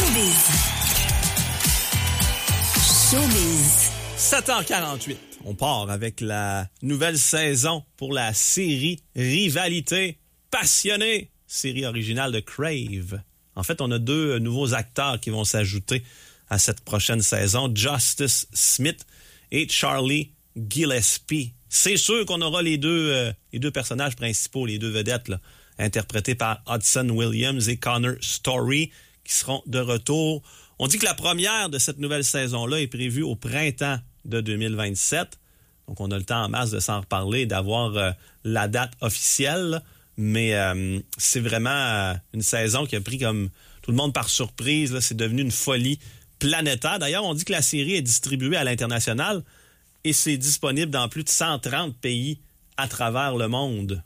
Showbiz. 7h48. On part avec la nouvelle saison pour la série Rivalité passionnée, série originale de Crave. En fait, on a 2 nouveaux acteurs qui vont s'ajouter à cette prochaine saison, Justice Smith et Charlie Gillespie. C'est sûr qu'on aura les deux personnages principaux, les 2 vedettes, là, interprétés par Hudson Williams et Connor Story, qui seront de retour. On dit que la première de cette nouvelle saison-là est prévue au printemps de 2027. Donc, on a le temps en masse de s'en reparler et d'avoir la date officielle. Mais c'est vraiment une saison qui a pris comme tout le monde par surprise. Là, c'est devenu une folie planétaire. D'ailleurs, on dit que la série est distribuée à l'international et c'est disponible dans plus de 130 pays à travers le monde.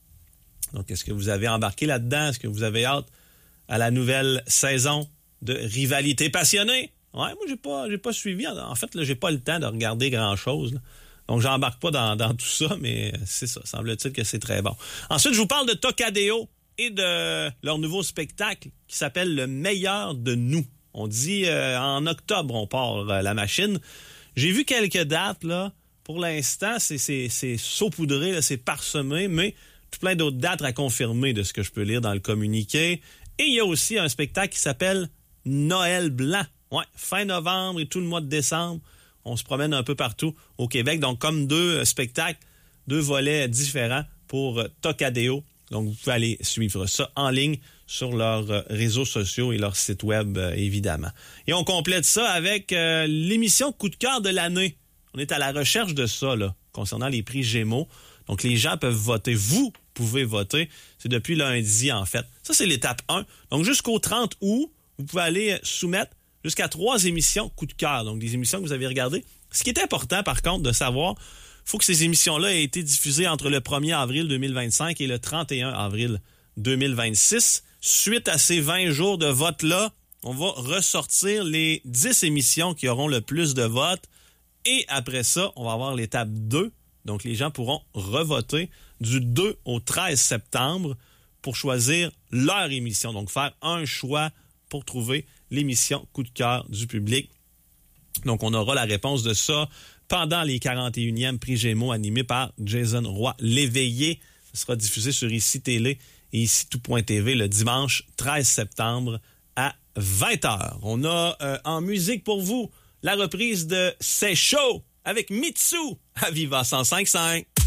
Donc, est-ce que vous avez embarqué là-dedans? Est-ce que vous avez hâte à la nouvelle saison de Rivalité passionnée? Ouais, moi, j'ai pas suivi. En fait, là, j'ai pas le temps de regarder grand-chose, là. Donc, j'embarque pas dans tout ça, mais c'est ça. Semble-t-il que c'est très bon. Ensuite, je vous parle de Tocadéo et de leur nouveau spectacle qui s'appelle Le meilleur de nous. On dit en octobre, on part la machine. J'ai vu quelques dates, là. Pour l'instant, c'est saupoudré, là, c'est parsemé, mais tout plein d'autres dates à confirmer de ce que je peux lire dans le communiqué. Et il y a aussi un spectacle qui s'appelle Noël blanc. Ouais, fin novembre et tout le mois de décembre. On se promène un peu partout au Québec. Donc, comme 2 spectacles, 2 volets différents pour Tocadéo. Donc, vous pouvez aller suivre ça en ligne sur leurs réseaux sociaux et leur site web, évidemment. Et on complète ça avec l'émission Coup de cœur de l'année. On est à la recherche de ça, là, concernant les prix Gémeaux. Donc, les gens peuvent voter. Vous pouvez voter. C'est depuis lundi, en fait. Ça, c'est l'étape 1. Donc, jusqu'au 30 août, vous pouvez aller soumettre jusqu'à 3 émissions coup de cœur. Donc, des émissions que vous avez regardées. Ce qui est important, par contre, de savoir, il faut que ces émissions-là aient été diffusées entre le 1er avril 2025 et le 31 avril 2026. Suite à ces 20 jours de vote-là, on va ressortir les 10 émissions qui auront le plus de votes. Et après ça, on va avoir l'étape 2. Donc, les gens pourront revoter du 2 au 13 septembre pour choisir leur émission. Donc, faire un choix pour trouver l'émission coup de cœur du public. Donc, on aura la réponse de ça pendant les 41e prix Gémeaux animés par Jason Roy Léveillé. Ce sera diffusé sur ICI Télé et ICI Tout.tv le dimanche 13 septembre à 20h. On a en musique pour vous la reprise de C'est chaud avec Mitsu à Viva 105.5.